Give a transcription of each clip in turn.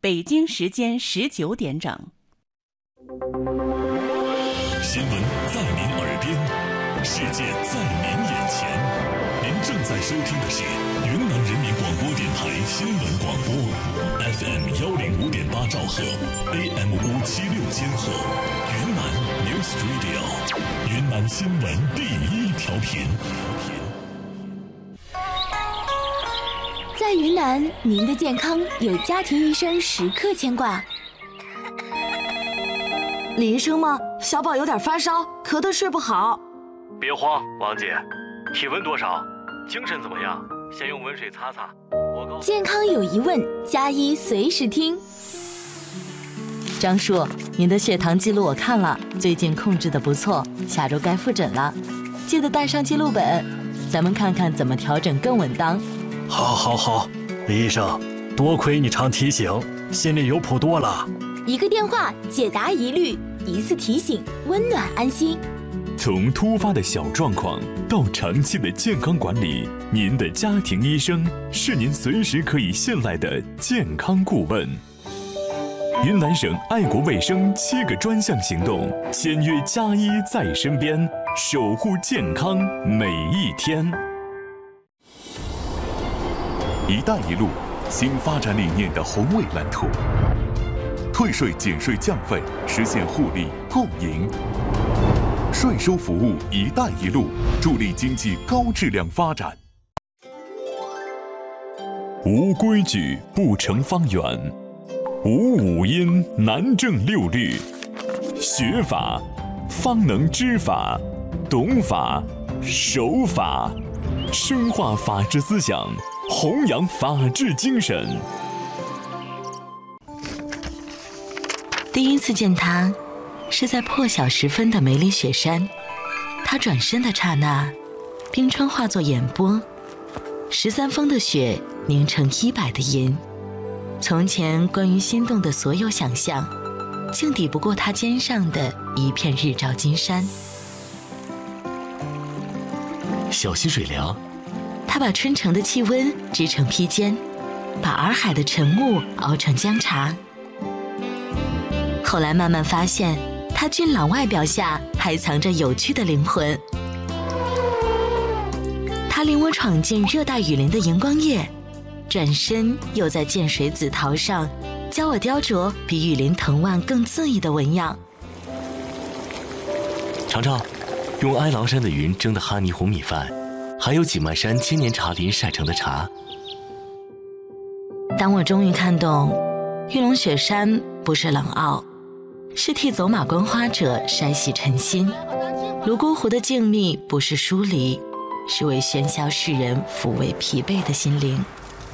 北京时间19点整。 新闻在您耳边，世界在您眼前。您正在收听的是云南人民广播电台新闻广播 ，FM 105.8兆赫 ，AM 576千赫，云南 News Radio， 云南新闻第一调频。 在云南，您的健康有家庭医生时刻牵挂。 李医生吗？小宝有点发烧，咳得睡不好。 别慌，王姐，体温多少？精神怎么样？先用温水擦擦。 健康有疑问，加医随时听。 张叔，您的血糖记录我看了，最近控制得不错，下周该复诊了，记得带上记录本，咱们看看怎么调整更稳当。 好，李医生，多亏你常提醒，心里有谱多了。 一个电话解答疑虑，一次提醒温暖安心。 从突发的小状况到长期的健康管理，您的家庭医生是您随时可以信赖的健康顾问。云南省爱国卫生7个专项行动，签约家医在身边，守护健康每一天。一带一路新发展理念的宏伟蓝图，退税减税降费，实现互利共赢。税收服务一带一路，助力经济高质量发展。无规矩不成方圆，无五音难正六律。学法方能知法，懂法守法，深化法治思想，弘扬法治精神。 第一次见他，是在破晓时分的梅里雪山。他转身的刹那，冰川化作眼波，13峰的雪凝成100的银。从前关于心动的所有想象，竟抵不过他肩上的一片日照金山。 小溪水凉， 他把春城的气温织成披肩，把洱海的晨雾熬成姜茶。后来慢慢发现，他俊朗外表下还藏着有趣的灵魂。他领我闯进热带雨林的荧光夜，转身又在涧水紫桃上教我雕琢比雨林藤蔓更恣意的纹样。 尝尝用哀牢山的云蒸的哈尼红米饭，还有几漫山千年茶林晒成的茶。 当我终于看懂，玉龙雪山不是冷傲，是替走马观花者筛洗尘心；泸沽湖的静谧不是疏离，是为喧嚣世人抚慰疲惫的心灵。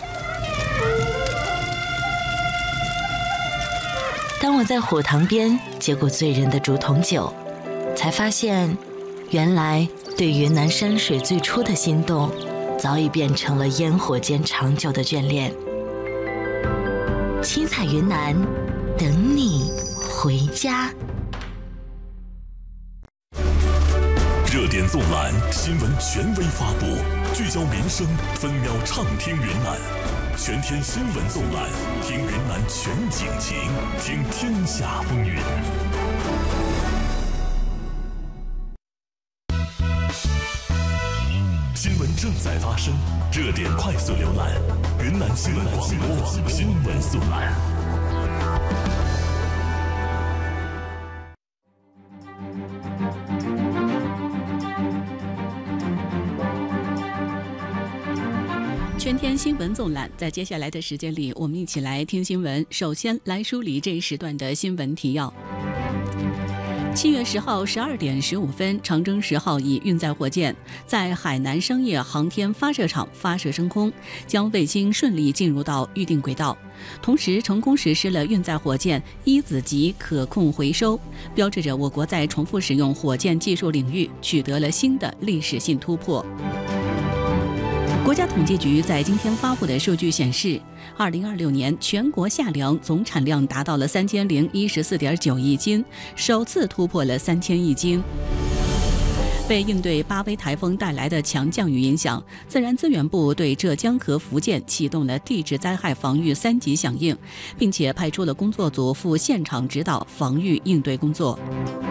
当我在火塘边接过醉人的竹筒酒，才发现原来对云南山水最初的心动，早已变成了烟火间长久的眷恋。七彩云南，等你回家。 热点纵览，新闻权威发布，聚焦民生，分秒畅听云南。全天新闻纵览，听云南全景情，听天下风云。新闻正在发生，热点快速浏览，云南新闻广播新闻速览。 全天新闻纵览，在接下来的时间里，我们一起来听新闻。首先来梳理这一时段的新闻提要。7月10号12点15分，长征10号乙运载火箭在海南商业航天发射场发射升空，将卫星顺利进入到预定轨道，同时成功实施了运载火箭一子级可控回收，标志着我国在重复使用火箭技术领域取得了新的历史性突破。国家统计局在今天发布的数据显示，2026年全国夏粮总产量达到了3014.9亿斤，首次突破了3000亿斤。 被应对巴威台风带来的强降雨影响，自然资源部对浙江和福建启动了地质灾害防御3级响应，并且派出了工作组赴现场指导防御应对工作。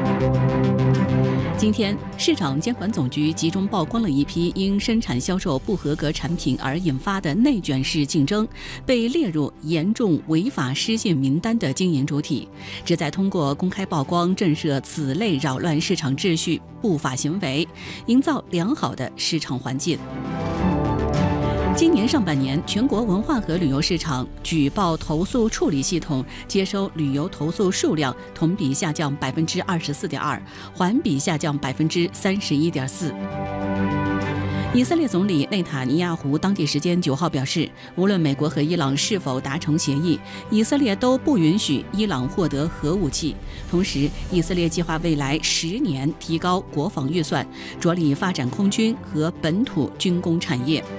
今天，市场监管总局集中曝光了一批因生产销售不合格产品而引发的内卷式竞争，被列入严重违法失信名单的经营主体，旨在通过公开曝光震慑此类扰乱市场秩序不法行为，营造良好的市场环境。今年上半年，全国文化和旅游市场举报投诉处理系统接收旅游投诉数量同比下降24.2%，环比下降31.4%。以色列总理内塔尼亚胡当地时间9号表示，无论美国和伊朗是否达成协议，以色列都不允许伊朗获得核武器。同时，以色列计划未来10年提高国防预算，着力发展空军和本土军工产业。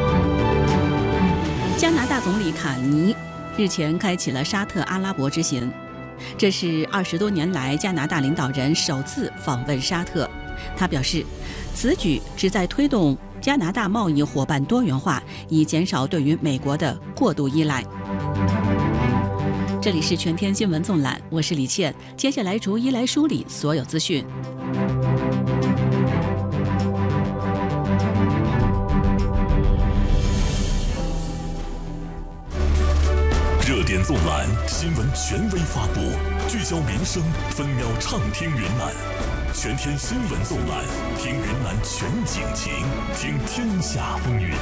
加拿大总理卡尼日前开启了沙特阿拉伯之行，这是20多年来加拿大领导人首次访问沙特。他表示，此举旨在推动加拿大贸易伙伴多元化，以减少对于美国的过度依赖。这里是全天新闻纵览，我是李倩，接下来逐一来梳理所有资讯。 热点纵览，新闻权威发布，聚焦民生，分秒畅听云南。全天新闻纵览，听云南全景情，听天下风云。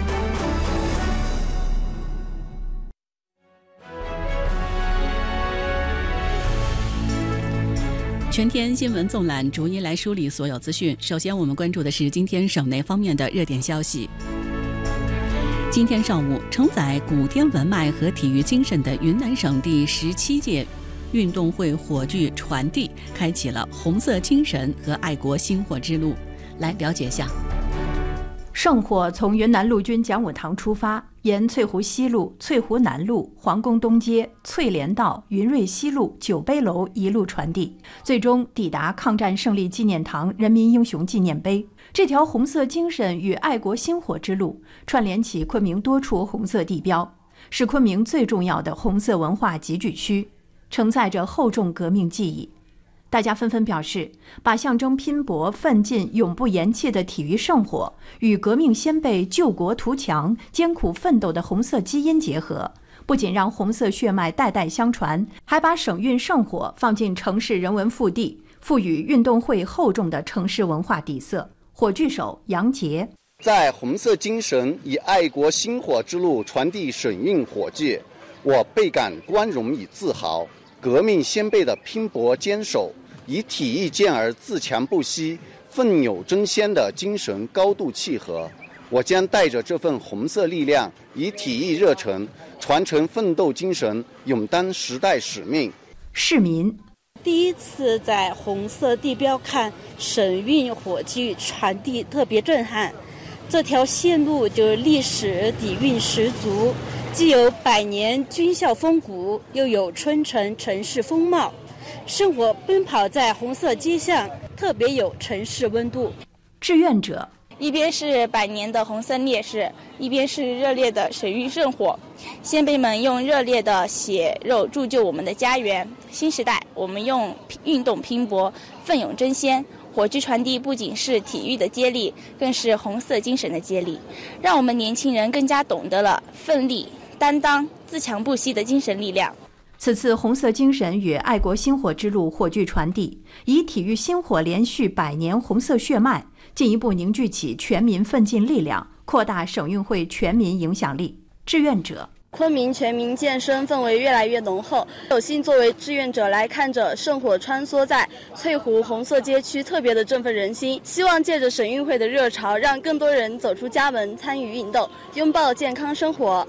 全天新闻纵览，逐一来梳理所有资讯。首先，我们关注的是今天省内方面的热点消息。今天上午，承载古滇文脉和体育精神的云南省第17届运动会火炬传递开启了红色精神和爱国星火之路。来了解一下。 圣火从云南陆军讲武堂出发，沿翠湖西路、翠湖南路、皇宫东街、翠莲道、云瑞西路、酒杯楼一路传递，最终抵达抗战胜利纪念堂人民英雄纪念碑。这条红色精神与爱国星火之路串联起昆明多处红色地标，是昆明最重要的红色文化集聚区，承载着厚重革命记忆。大家纷纷表示，把象征拼搏奋进、永不言弃的体育圣火与革命先辈救国图强、艰苦奋斗的红色基因结合，不仅让红色血脉代代相传，还把省运圣火放进城市人文腹地，赋予运动会厚重的城市文化底色。火炬手杨杰在红色精神以爱国星火之路传递省运火炬，我倍感光荣与自豪。革命先辈的拼搏坚守，以体育健儿自强不息、奋勇争先的精神高度契合。我将带着这份红色力量，以体育热忱传承奋斗精神，勇担时代使命。 市民第一次在红色地标看省运火炬传递，特别震撼。这条线路就是历史底蕴十足，既有百年军校风骨，又有春城城市风貌。圣火奔跑在红色街巷，特别有城市温度。 志愿者一边是百年的红色烈士，一边是热烈的省运圣火，先辈们用热烈的血肉铸就我们的家园。新时代，我们用运动拼搏，奋勇争先。火炬传递不仅是体育的接力，更是红色精神的接力，让我们年轻人更加懂得了奋力、担当、自强不息的精神力量。 此次红色精神与爱国星火之路火炬传递，以体育星火连续100年红色血脉，进一步凝聚起全民奋进力量，扩大省运会全民影响力。志愿者昆明全民健身氛围越来越浓厚，有幸作为志愿者来看着圣火穿梭在翠湖红色街区，特别的振奋人心。希望借着省运会的热潮，让更多人走出家门，参与运动，拥抱健康生活。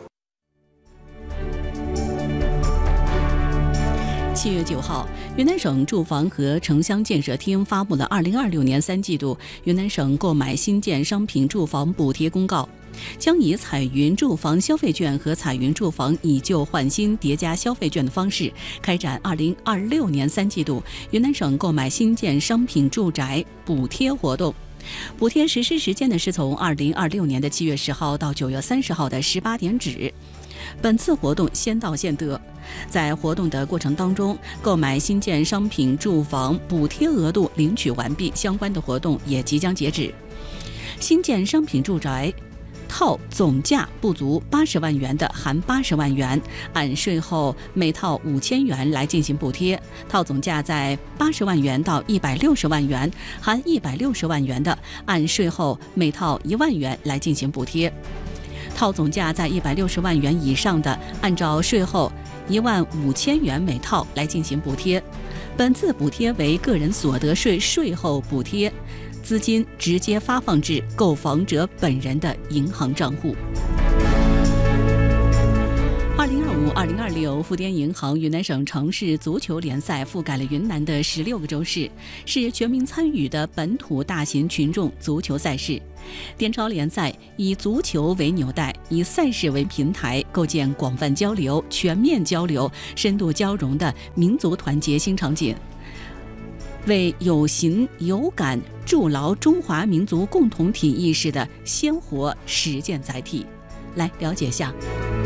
7月9号，云南省住房和城乡建设厅发布了2026年3季度云南省购买新建商品住房补贴公告。 将以彩云住房消费券和彩云住房以旧换新叠加消费券的方式，开展2026年3季度云南省购买新建商品住宅补贴活动。补贴实施时间呢是从2026年的7月10号到9月30号的18点止。本次活动先到先得，在活动的过程当中，购买新建商品住房补贴额度领取完毕，相关的活动也即将截止。新建商品住宅套总价不足80万元的含80万元，按税后每套5000元来进行补贴；套总价在80万元到160万元，含160万元的，按税后每套1万元来进行补贴；套总价在160万元以上的，按照税后15000元每套来进行补贴。本次补贴为个人所得税税后补贴，资金直接发放至购房者本人的银行账户。2025-2026 富滇银行云南省城市足球联赛覆盖了云南的16个州市，是全民参与的本土大型群众足球赛事。滇超联赛以足球为纽带，以赛事为平台，构建广泛交流、全面交流、深度交融的民族团结新场景，为有形有感筑牢中华民族共同体意识的鲜活实践载体。来了解下。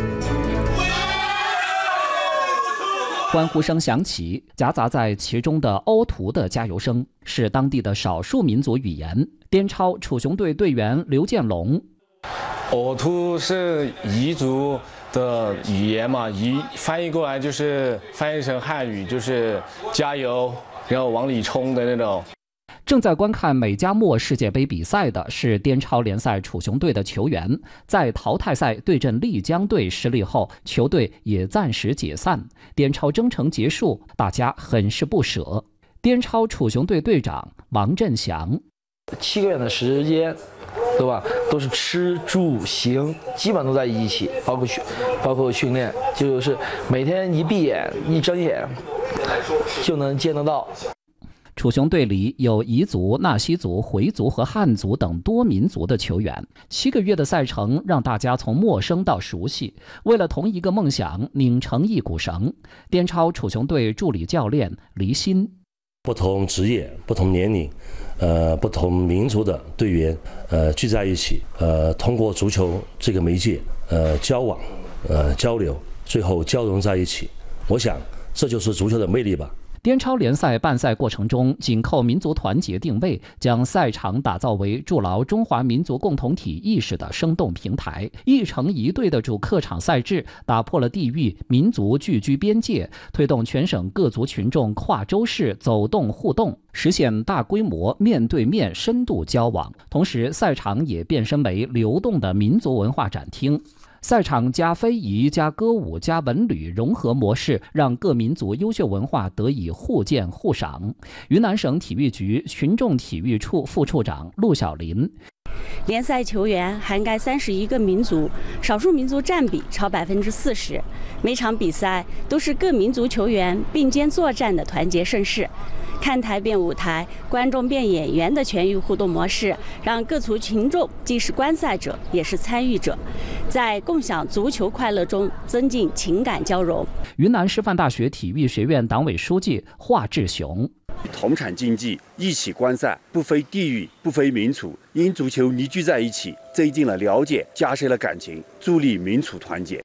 欢呼声响起，夹杂在其中的欧图的加油声是当地的少数民族语言。滇超楚雄队队员刘建龙， 欧图是彝族的语言嘛，翻译过来就是翻译成汉语就是加油，然后往里冲的那种。 正在观看美加墨世界杯比赛的是滇超联赛楚雄队的球员，在淘汰赛对阵丽江队失利后，球队也暂时解散。滇超征程结束，大家很是不舍。滇超楚雄队队长王振祥 ，7个月的时间，对吧？都是吃住行基本都在一起，包括训练，就是每天一闭眼一睁眼就能见得到。 楚雄队里有彝族、纳西族、回族和汉族等多民族的球员。7个月的赛程让大家从陌生到熟悉，为了同一个梦想拧成一股绳。滇超楚雄队助理教练黎鑫， 不同职业、不同年龄、不同民族的队员聚在一起，通过足球这个媒介交往、交流，最后交融在一起。我想这就是足球的魅力吧。 滇超联赛办赛过程中，紧扣民族团结定位，将赛场打造为筑牢中华民族共同体意识的生动平台。一城一队的主客场赛制打破了地域、民族聚居边界，推动全省各族群众跨州市走动互动，实现大规模面对面深度交往。同时，赛场也变身为流动的民族文化展厅。赛场加非遗加歌舞加文旅融合模式，让各民族优秀文化得以互鉴互赏。云南省体育局群众体育处副处长陆小林， 联赛球员涵盖31个民族，少数民族占比超40%。每场比赛都是各民族球员并肩作战的团结盛世。看台变舞台，观众变演员的全域互动模式，让各族群众既是观赛者也是参与者，在共享足球快乐中增进情感交融。 云南师范大学体育学院党委书记华志雄， 同场竞技，一起观赛，不分地域，不分民族，因足球凝聚在一起，增进了了解，加深了感情，助力民族团结。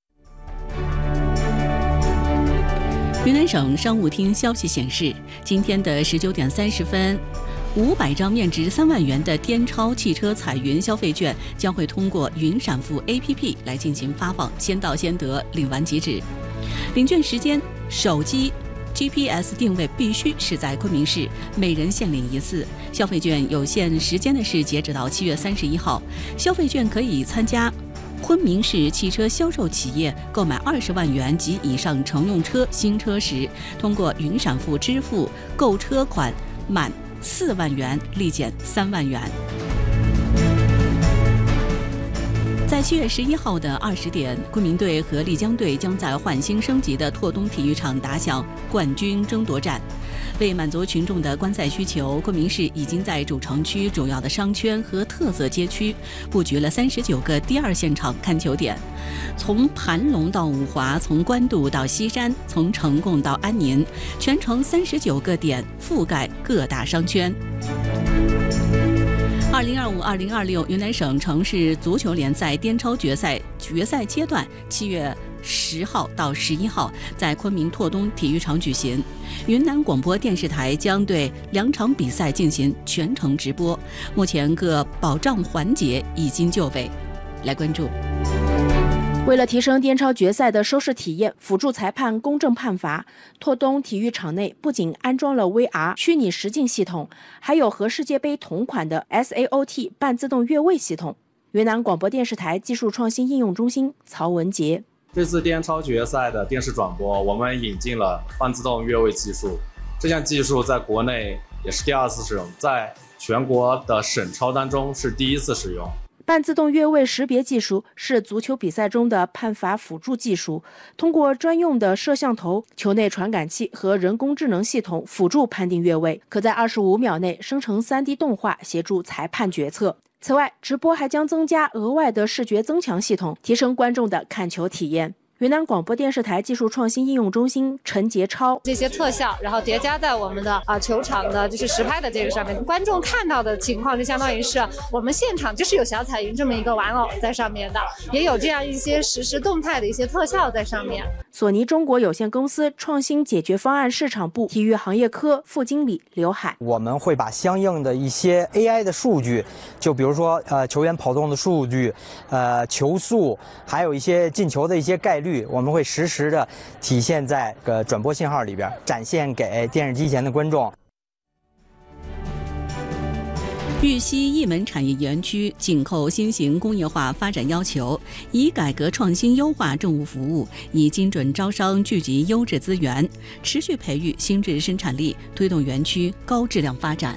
云南省商务厅消息显示，今天的19点30分，500张面值3万元的滇超汽车彩云消费券将会通过云闪付 APP 来进行发放，先到先得，领完即止。领券时间，手机 GPS 定位必须是在昆明市，每人限领1次。消费券有限时间的是截止到7月31号。消费券可以参加昆明市汽车销售企业购买20万元及以上乘用车新车时，通过云闪付支付购车款满4万元立减3万元。在7月11号的20点，昆明队和丽江队将在焕新升级的拓东体育场打响冠军争夺战。 为满足群众的观赛需求，昆明市已经在主城区主要的商圈和特色街区布局了39个第二现场看球点，从盘龙到五华，从官渡到西山，从成贡到安宁，全程39个点覆盖各大商圈。2025-2026云南省城市足球联赛滇超决赛阶段7月10号到11号在昆明拓东体育场举行。云南广播电视台将对2场比赛进行全程直播，目前各保障环节已经就位。来关注。 为了提升滇超决赛的收视体验，辅助裁判公正判罚，拓东体育场内不仅安装了 VR 虚拟实境系统，还有和世界杯同款的 SAOT 半自动越位系统。云南广播电视台技术创新应用中心曹文杰： 这次滇超决赛的电视转播，我们引进了半自动越位技术，这项技术在国内也是第2次使用，在全国的省超当中是第1次使用。 半自动越位识别技术是足球比赛中的判罚辅助技术，通过专用的摄像头、球内传感器和人工智能系统辅助判定越位，可在25秒内生成3D 动画，协助裁判决策。此外，直播还将增加额外的视觉增强系统，提升观众的看球体验。云南广播电视台技术创新应用中心陈杰超： 这些特效，然后叠加在我们的球场的就是实拍的这个上面，观众看到的情况就相当于是我们现场就是有小彩云这么一个玩偶在上面的，也有这样一些实时动态的一些特效在上面。 索尼中国有限公司创新解决方案市场部体育行业科副经理刘海： 我们会把相应的一些 AI 的数据，就比如说球员跑动的数据，球速，还有一些进球的一些概率，我们会实时的体现在转播信号里边，展现给电视机前的观众。 玉溪一门产业园区紧扣新型工业化发展要求，以改革创新优化政务服务，以精准招商聚集优质资源，持续培育新质生产力，推动园区高质量发展。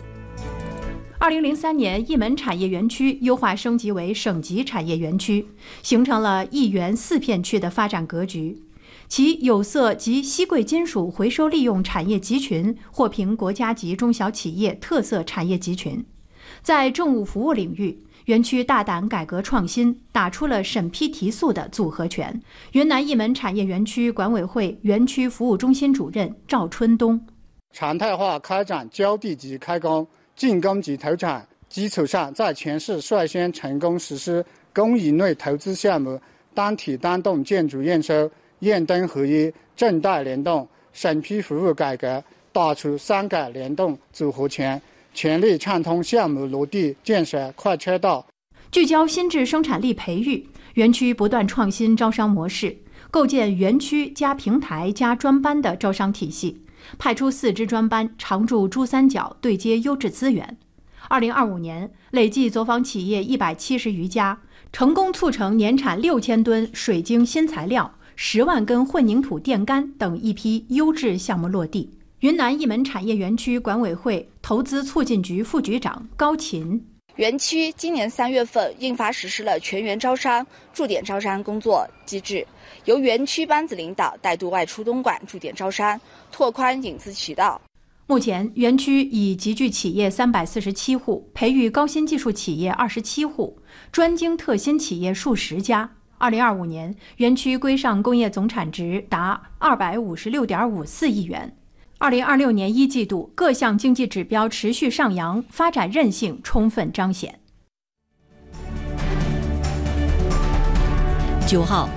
2003年，一门产业园区优化升级为省级产业园区，形成了一园4片区的发展格局。其有色及稀贵金属回收利用产业集群获评国家级中小企业特色产业集群。在政务服务领域，园区大胆改革创新，打出了审批提速的组合拳。云南一门产业园区管委会园区服务中心主任赵春东： 常态化开展浇地级开工、竣工及投产基础上，在全市率先成功实施公营类投资项目单体单栋建筑验收、验灯合一、证贷联动、审批服务改革，打出3改联动组合拳，全力畅通项目落地建设快车道。 聚焦新质生产力培育，园区不断创新招商模式，构建园区加平台加专班的招商体系，派出4支专班常驻珠三角，对接优质资源。2025年，累计走访企业170余家，成功促成年产6000吨水晶新材料、10万根混凝土电杆等一批优质项目落地。云南一门产业园区管委会投资促进局副局长高琴： 园区今年3月份印发实施了全员招商、驻点招商工作机制，由园区班子领导带队外出东莞驻点招商，拓宽引资渠道。 目前，园区已集聚企业347户，培育高新技术企业27户，专精特新企业数十家。2025年，园区规上工业总产值达256.54亿元。2026年1季度，各项经济指标持续上扬，发展韧性充分彰显。9号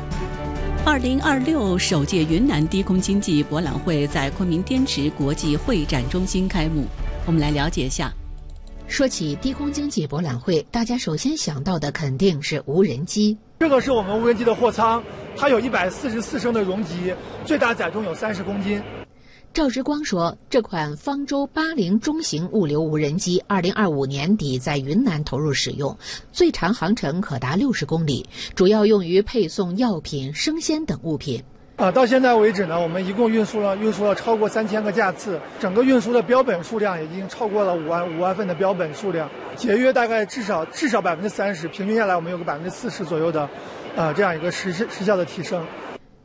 ，2026首届云南低空经济博览会在昆明滇池国际会展中心开幕。我们来了解一下。 说起低空经济博览会，大家首先想到的肯定是无人机。 这个是我们无人机的货舱，它有144升的容积，最大载重有30公斤。 赵之光说，这款方舟80中型物流无人机2025年底在云南投入使用，最长航程可达60公里，主要用于配送药品、生鲜等物品。 到现在为止呢，我们一共运输了超过3000个架次，整个运输的标本数量已经超过了5万份的标本数量，节约大概至少30%，平均下来我们有个40%左右的这样一个时效的提升。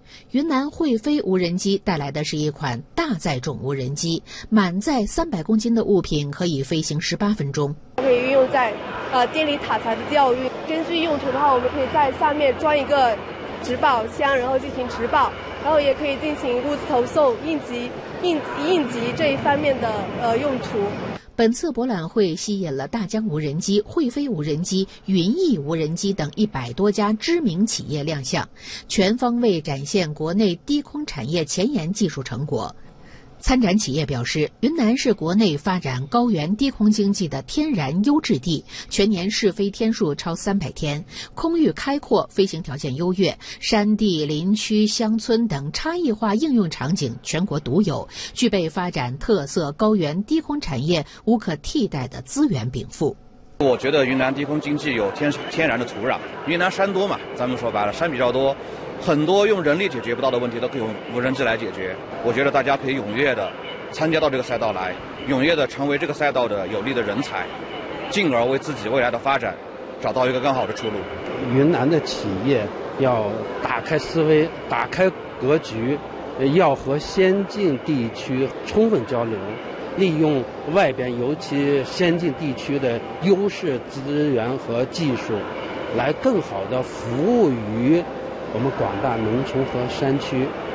云南会飞无人机带来的是一款大载重无人机，满载300公斤的物品可以飞行18分钟。 可以运用在电力塔材的钓鱼。根据用途的话，我们可以在上面装一个植保箱，然后进行植保，然后也可以进行物资投送、应急这一方面的用途。 本次博览会吸引了大疆无人机、会飞无人机、云翼无人机等100多家知名企业亮相，全方位展现国内低空产业前沿技术成果。参展企业表示，云南是国内发展高原低空经济的天然优质地，全年试飞天数超300天，空域开阔，飞行条件优越，山地、林区、乡村等差异化应用场景全国独有，具备发展特色高原低空产业无可替代的资源禀赋。 我觉得云南低空经济有天然的土壤，云南山多嘛，咱们说白了，山比较多，很多用人力解决不到的问题都可以用无人机来解决。我觉得大家可以踊跃的参加到这个赛道来，踊跃的成为这个赛道的有力的人才，进而为自己未来的发展找到一个更好的出路。 云南的企业要打开思维，打开格局，要和先进地区充分交流，利用外边尤其先进地区的优势资源和技术，来更好地服务于我们广大农村和山区。